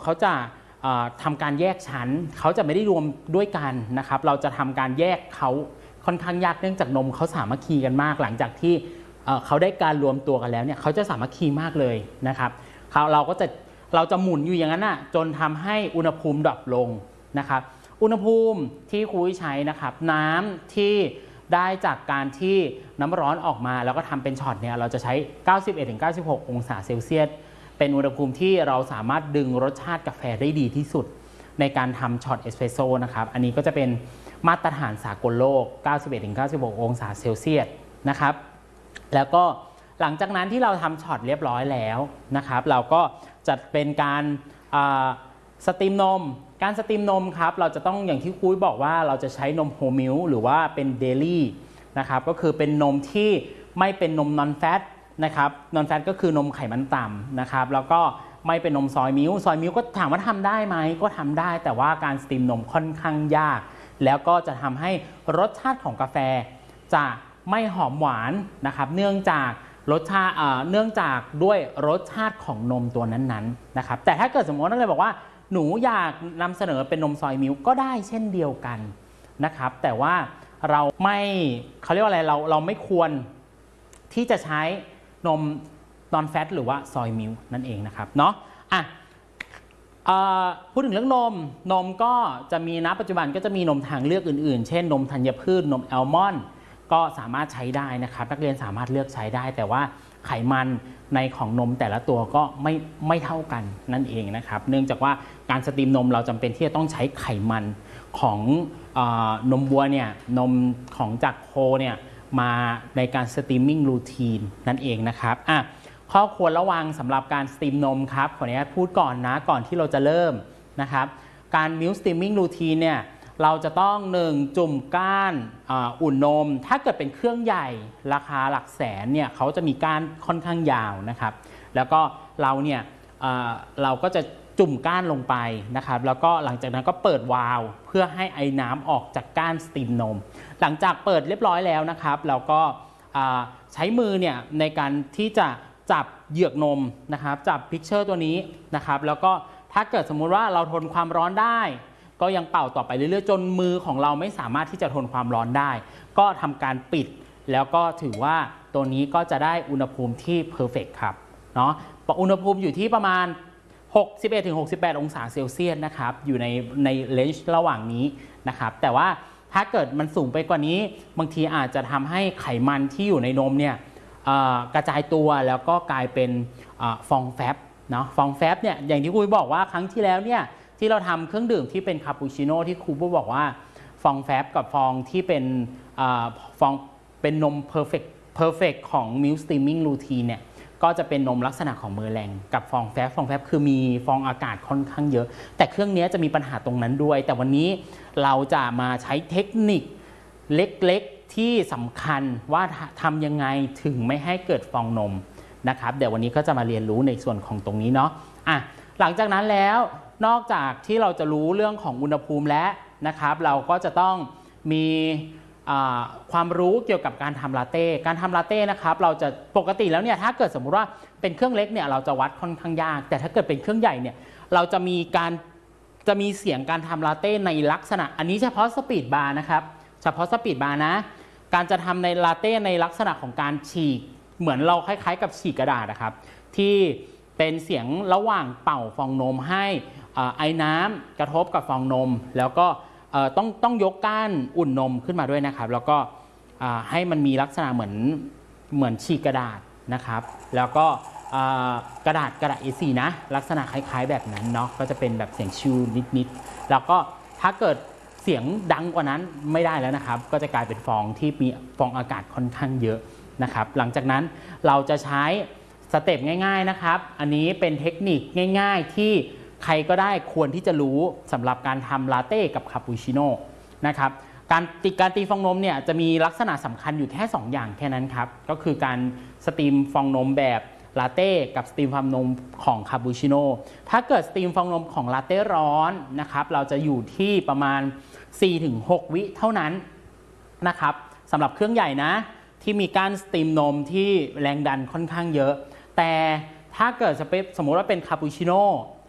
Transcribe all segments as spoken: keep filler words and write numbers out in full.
เขาจะทำการแยกชั้นเขาจะไม่ได้รวมด้วยกันนะครับเราจะทำการแยกเขาค่อนข้างยากเนื่องจากนมเขาสามัคคีกันมากหลังจากที่เขาได้การรวมตัวกันแล้วเนี่ยเขาจะสามัคคีมากเลยนะครับเราก็จะเราจะหมุนอยู่อย่างนั้นนะจนทำให้อุณหภูมิดรอปลงนะครับอุณหภูมิที่ครูใช้นะครับน้ำที่ได้จากการที่น้ำร้อนออกมาแล้วก็ทำเป็นช็อตเนี่ยเราจะใช้ เก้าสิบเอ็ดถึงเก้าสิบหก องศาเซลเซียสเป็นอุณหภูมิที่เราสามารถดึงรสชาติกาแฟได้ดีที่สุดในการทำช็อตเอสเปรสโซ่นะครับอันนี้ก็จะเป็นมาตรฐานสากลโลก เก้าสิบเอ็ดถึงเก้าสิบหก องศาเซลเซียสนะครับแล้วก็หลังจากนั้นที่เราทำช็อตเรียบร้อยแล้วนะครับเราก็จะเป็นการสตรีมนมการสตรีมนมครับเราจะต้องอย่างที่คุยบอกว่าเราจะใช้นมโฮลมิลค์หรือว่าเป็นเดลี่นะครับก็คือเป็นนมที่ไม่เป็นนมนอนแฟตนะครับนอนแฟตก็คือนมไขมันต่ำนะครับแล้วก็ไม่เป็นนมซอยมิลค์ซอยมิลค์ก็ถามว่าทำได้ไหมก็ทำได้แต่ว่าการสตรีมนมค่อนข้างยากแล้วก็จะทำให้รสชาติของกาแฟจะไม่หอมหวานนะครับเนื่องจากรสชาติเนื่องจากด้วยรสชาติของนมตัวนั้นๆนะครับแต่ถ้าเกิดสมมติว่าเราบอกว่าหนูอยากนำเสนอเป็นนมซอยมิลค์ก็ได้เช่นเดียวกันนะครับแต่ว่าเราไม่เขาเรียกว่าอะไรเราเราไม่ควรที่จะใช้นมนอนแฟตหรือว่าซอยมิลค์นั่นเองนะครับเนาะอ่ะพูดถึงเรื่องนมนมก็จะมีณปัจจุบันก็จะมีนมทางเลือกอื่นๆเช่นนมธัญพืชนมแอลมอนด์ก็สามารถใช้ได้นะครับนักเรียนสามารถเลือกใช้ได้แต่ว่าไขมันในของนมแต่ละตัวก็ไม่ไม่เท่ากันนั่นเองนะครับเนื่องจากว่าการสตรีมนมเราจำเป็นที่จะต้องใช้ไขมันของเอ่อนมวัวเนี่ยนมของจากโคเนี่ยมาในการสตรีมมิ่งรูทีนนั่นเองนะครับอ่ะข้อควรระวังสำหรับการสตรีมนมครับขออนุญาตพูดก่อนนะก่อนที่เราจะเริ่มนะครับการมิลค์สตรีมมิ่งรูทีนเนี่ยเราจะต้องหนึ่งจุ่มก้านอุ่นนมถ้าเกิดเป็นเครื่องใหญ่ราคาหลักแสนเนี่ยเขาจะมีก้านค่อนข้างยาวนะครับแล้วก็เราเนี่ยเราก็จะจุ่มก้านลงไปนะครับแล้วก็หลังจากนั้นก็เปิดวาล์วเพื่อให้ไอ้น้ำออกจากก้านสตรีมนมหลังจากเปิดเรียบร้อยแล้วนะครับเราก็ใช้มือเนี่ยในการที่จะจับเหยือกนมนะครับจับพิกเชอร์ตัวนี้นะครับแล้วก็ถ้าเกิดสมมุติว่าเราทนความร้อนได้ก็ยังเป่าต่อไปเรื่อยๆจนมือของเราไม่สามารถที่จะทนความร้อนได้ก็ทำการปิดแล้วก็ถือว่าตัวนี้ก็จะได้อุณหภูมิที่เพอร์เฟกต์ครับเนาะอุณหภูมิอยู่ที่ประมาณหกสิบเอ็ดถึงหกสิบแปด องศาเซลเซียสนะครับอยู่ในในเลนจ์ระหว่างนี้นะครับแต่ว่าถ้าเกิดมันสูงไปกว่านี้บางทีอาจจะทำให้ไขมันที่อยู่ในนมเนี่ยกระจายตัวแล้วก็กลายเป็นฟองแฟบเนาะฟองแฟบเนี่ยอย่างที่ครูบอกว่าครั้งที่แล้วเนี่ยที่เราทำเครื่องดื่มที่เป็นคาปูชิโน่ที่ครูบอกว่าฟองแฟบกับฟองที่เป็นฟองเป็นนมเพอร์เฟกต์เพอร์เฟกต์ของมิลค์สตรีมมิ่งรูทีนเนี่ยก็จะเป็นนมลักษณะของเมอร์แรงกับฟองแฟบฟองแฟบคือมีฟองอากาศค่อนข้างเยอะแต่เครื่องนี้จะมีปัญหาตรงนั้นด้วยแต่วันนี้เราจะมาใช้เทคนิคเล็กๆที่สำคัญว่าทำยังไงถึงไม่ให้เกิดฟองนมนะครับเดี๋ยววันนี้ก็จะมาเรียนรู้ในส่วนของตรงนี้เนาะอ่ะหลังจากนั้นแล้วนอกจากที่เราจะรู้เรื่องของอุณหภูมิแล้วนะครับเราก็จะต้องมีความรู้เกี่ยวกับการทำลาเต้การทำลาเต้นะครับเราจะปกติแล้วเนี่ยถ้าเกิดสมมุติว่าเป็นเครื่องเล็กเนี่ยเราจะวัดค่อนข้างยากแต่ถ้าเกิดเป็นเครื่องใหญ่เนี่ยเราจะมีการจะมีเสียงการทำลาเต้ในลักษณะอันนี้เฉพาะสปีดบาร์นะครับเฉพาะสปีดบาร์นะการจะทำในลาเต้ในลักษณะของการฉีกเหมือนเราคล้ายๆกับฉีกกระดาษนะครับที่เป็นเสียงระหว่างเป่าฟองนมให้ไอ้น้ำกระทบกับฟองนมแล้วก็ต้องต้องยกก้านอุ่นนมขึ้นมาด้วยนะครับแล้วก็ให้มันมีลักษณะเหมือนเหมือนฉีกกระดาษนะครับแล้วก็กระดาษกระดาษ เอ โฟร์ นะลักษณะคล้ายๆแบบนั้นเนาะก็จะเป็นแบบเสียงชิวนิดๆแล้วก็ถ้าเกิดเสียงดังกว่านั้นไม่ได้แล้วนะครับก็จะกลายเป็นฟองที่มีฟองอากาศค่อนข้างเยอะนะครับหลังจากนั้นเราจะใช้สเต็ปง่ายๆนะครับอันนี้เป็นเทคนิคง่ายๆที่ใครก็ได้ควรที่จะรู้สำหรับการทำลาเต้กับคาปูชิโน่นะครับการตีการตีฟองนมเนี่ยจะมีลักษณะสำคัญอยู่แค่สองอย่างแค่นั้นครับก็คือการสตรีมฟองนมแบบลาเต้กับสตรีมฟองนมของคาปูชิโน่ถ้าเกิดสตรีมฟองนมของลาเต้ร้อนนะครับเราจะอยู่ที่ประมาณ สี่ถึงหก วิเท่านั้นนะครับสำหรับเครื่องใหญ่นะที่มีการสตรีมนมที่แรงดันค่อนข้างเยอะแต่ถ้าเกิดสมมติว่าเป็นคาปูชิโน่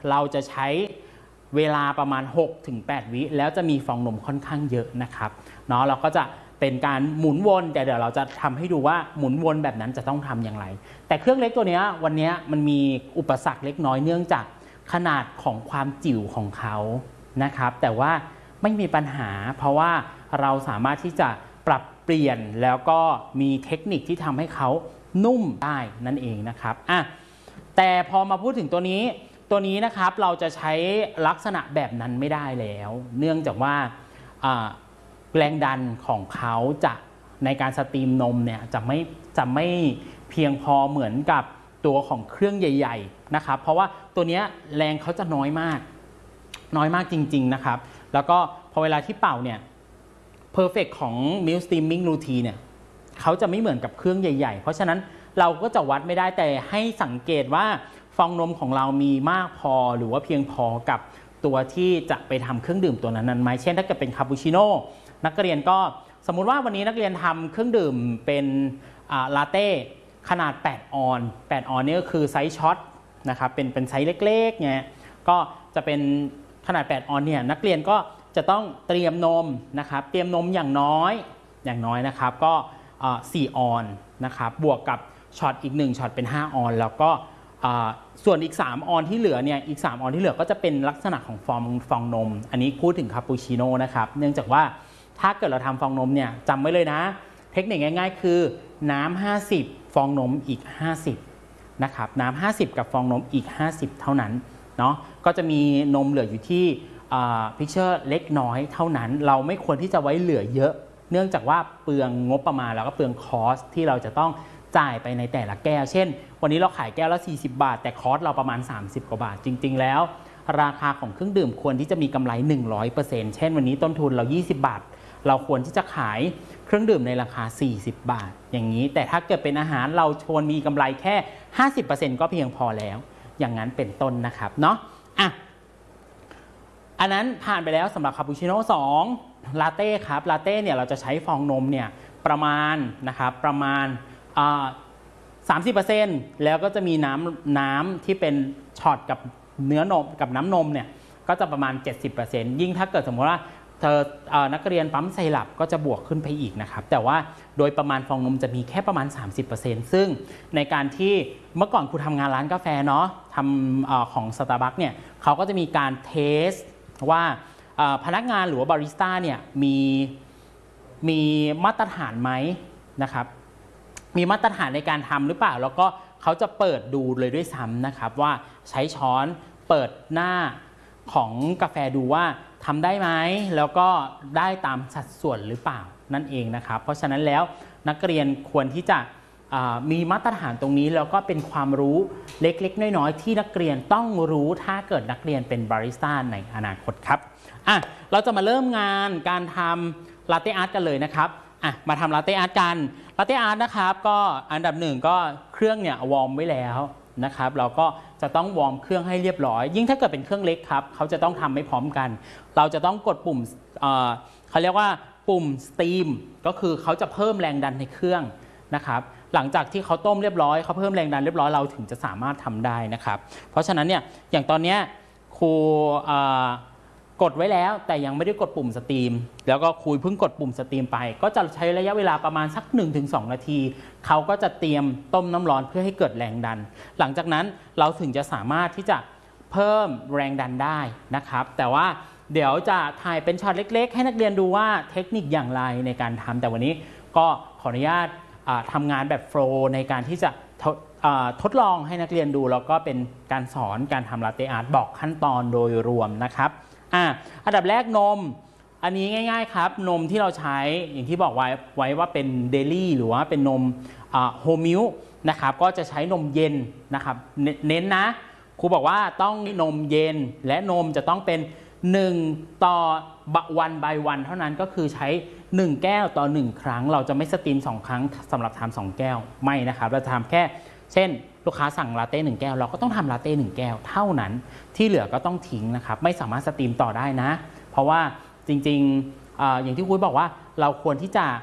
เราจะใช้เวลาประมาณ หกถึงแปด วิแล้วจะมีฟองนมค่อนข้างเยอะนะครับเนาะเราก็จะเป็นการหมุนวนแต่เดี๋ยวเราจะทำให้ดูว่าหมุนวนแบบนั้นจะต้องทำอย่างไรแต่เครื่องเล็กตัวนี้วันนี้มันมีอุปสรรคเล็กน้อยเนื่องจากขนาดของความจิ๋วของเขานะครับแต่ว่าไม่มีปัญหาเพราะว่าเราสามารถที่จะปรับเปลี่ยนแล้วก็มีเทคนิคที่ทำให้เขานุ่มได้นั่นเองนะครับอ่ะแต่พอมาพูดถึงตัวนี้ตัวนี้นะครับเราจะใช้ลักษณะแบบนั้นไม่ได้แล้วเนื่องจากว่าแรงดันของเขาจะในการสตรีมนมเนี่ยจะไม่จะไม่เพียงพอเหมือนกับตัวของเครื่องใหญ่ๆนะครับเพราะว่าตัวนี้แรงเขาจะน้อยมากน้อยมากจริงๆนะครับแล้วก็พอเวลาที่เป่าเนี่ย perfect ของ milk steaming routine เนี่ยเขาจะไม่เหมือนกับเครื่องใหญ่ๆเพราะฉะนั้นเราก็จะวัดไม่ได้แต่ให้สังเกตว่าฟองนมของเรามีมากพอหรือว่าเพียงพอกับตัวที่จะไปทำเครื่องดื่มตัวนั้นไหมเช่นถ้าเกิดเป็นคาปูชิโน่นักเรียนก็สมมุติว่าวันนี้นักเรียนทำเครื่องดื่มเป็นลาเต้ขนาดแปดออนซ์แปดออนซ์นี่ก็คือไซส์ช็อตนะครับเป็นเป็นไซส์เล็กๆเนี่ยก็จะเป็นขนาดแปดออนซ์เนี่ยนักเรียนก็จะต้องเตรียมนมนะครับเตรียมนมอย่างน้อยอย่างน้อยนะครับก็สี่ออนซ์นะครับบวกกับช็อตอีกหนึ่งช็อตเป็นห้าออนซ์แล้วก็ส่วนอีกสามออนที่เหลือเนี่ยอีกสามออนที่เหลือก็จะเป็นลักษณะของฟองฟองนมอันนี้พูดถึงคาปูชิโน่นะครับเนื่องจากว่าถ้าเกิดเราทำฟองนมเนี่ยจำไว้เลยนะเทคนิคง่ายๆคือน้ำห้าสิบฟองนมอีกห้าสิบนะครับน้ำห้าสิบกับฟองนมอีกห้าสิบเท่านั้นเนาะก็จะมีนมเหลืออยู่ที่พิกเชอร์เล็กน้อยเท่านั้นเราไม่ควรที่จะไว้เหลือเยอะเนื่องจากว่าเปลืองงบประมาณแล้วก็เปลืองคอสที่เราจะต้องจ่ายไปในแต่ละแก้วเช่นวันนี้เราขายแก้วละสี่สิบบาทแต่คอสเราประมาณสามสิบกว่าบาทจริงๆแล้วราคาของเครื่องดื่มควรที่จะมีกำไร หนึ่งร้อยเปอร์เซ็นต์ เช่นวันนี้ต้นทุนเรายี่สิบบาทเราควรที่จะขายเครื่องดื่มในราคาสี่สิบบาทอย่างนี้แต่ถ้าเกิดเป็นอาหารเราชวนมีกำไรแค่ ห้าสิบเปอร์เซ็นต์ ก็เพียงพอแล้วอย่างนั้นเป็นต้นนะครับเนาะอ่ะอันนั้นผ่านไปแล้วสำหรับคาปูชิโน่สองลาเต้ครับลาเต้เนี่ยเราจะใช้ฟองนมเนี่ยประมาณนะครับประมาณสามสิบเปอร์เซ็นต์ แล้วก็จะมีน้ำน้ำที่เป็นช็อตกับเนื้อนมกับน้ำนมเนี่ยก็จะประมาณ เจ็ดสิบเปอร์เซ็นต์ ยิ่งถ้าเกิดสมมติว่าเธอนักเรียนปั๊มไซรัปก็จะบวกขึ้นไปอีกนะครับแต่ว่าโดยประมาณฟองนมจะมีแค่ประมาณ สามสิบเปอร์เซ็นต์ ซึ่งในการที่เมื่อก่อนครูทำงานร้านกาแฟเนาะทำอของ Starbucks เนี่ยเขาก็จะมีการเทสว่าพนักงานหรือว่าบาริสต้าเนี่ยมีมีมาตรฐานไหมนะครับมีมาตรฐานในการทำหรือเปล่าแล้วก็เขาจะเปิดดูเลยด้วยซ้ำนะครับว่าใช้ช้อนเปิดหน้าของกาแฟดูว่าทำได้ไหมแล้วก็ได้ตามสัดส่วนหรือเปล่านั่นเองนะครับเพราะฉะนั้นแล้วนักเรียนควรที่จะมีมาตรฐานตรงนี้แล้วก็เป็นความรู้เล็กๆน้อยๆที่นักเรียนต้องรู้ถ้าเกิดนักเรียนเป็นบาริสต้าในอนาคตครับอ่ะเราจะมาเริ่มงานการทำลาเต้อาร์ตกันเลยนะครับอ่ะมาทำลาเต้อาร์ตกันลาเต้อาร์ตนะครับก็อันดับหนึ่งก็เครื่องเนี่ยวอร์มไว้แล้วนะครับเราก็จะต้องวอร์มเครื่องให้เรียบร้อยยิ่งถ้าเกิดเป็นเครื่องเล็กครับเขาจะต้องทำไม่พร้อมกันเราจะต้องกดปุ่มเอ่อเขาเรียกว่าปุ่มสตีมก็คือเขาจะเพิ่มแรงดันในเครื่องนะครับหลังจากที่เขาต้มเรียบร้อยเขาเพิ่มแรงดันเรียบร้อยเราถึงจะสามารถทำได้นะครับเพราะฉะนั้นเนี่ยอย่างตอนนี้ครูกดไว้แล้วแต่ยังไม่ได้กดปุ่มสตรีมแล้วก็คุยเพิ่งกดปุ่มสตรีมไปก็จะใช้ระยะเวลาประมาณสัก หนึ่งถึงสอง นาทีเขาก็จะเตรียมต้มน้ำร้อนเพื่อให้เกิดแรงดันหลังจากนั้นเราถึงจะสามารถที่จะเพิ่มแรงดันได้นะครับแต่ว่าเดี๋ยวจะถ่ายเป็นช็อตเล็กๆให้นักเรียนดูว่าเทคนิคอย่างไรในการทำแต่วันนี้ก็ขออนุญาตทำงานแบบโฟลว์ในการที่จะทดลองให้นักเรียนดูแล้วก็เป็นการสอนการทำลาเต้อาร์ตบอกขั้นตอนโดยรวมนะครับอ่ะอันดับแรกนมอันนี้ง่ายๆครับนมที่เราใช้อย่างที่บอกไว้ไว้ว่าเป็นเดลี่หรือว่าเป็นนมโฮมมิลค์นะครับก็จะใช้นมเย็นนะครับเน้นนะครูบอกว่าต้องนมเย็นและนมจะต้องเป็นหนึ่งต่อวันบายวันเท่านั้นก็คือใช้หนึ่งแก้วต่อหนึ่งครั้งเราจะไม่สตรีมสองครั้งสำหรับทำสองแก้วไม่นะครับเราจะทำแค่เช่นลูกค้าสั่งลาเต้หนึ่งแก้วเราก็ต้องทำลาเต้หนึ่งแก้วเท่านั้นที่เหลือก็ต้องทิ้งนะครับไม่สามารถสตรีมต่อได้นะเพราะว่าจริงๆ อ, อย่างที่คุยบอกว่าเราควรที่จะ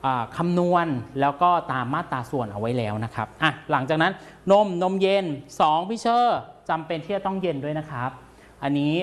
คำนวณแล้วก็ตามมาตราส่วนเอาไว้แล้วนะครับอ่ะหลังจากนั้นนมนมเย็นสองพี่เชอร์จำเป็นที่จะต้องเย็นด้วยนะครับอันนี้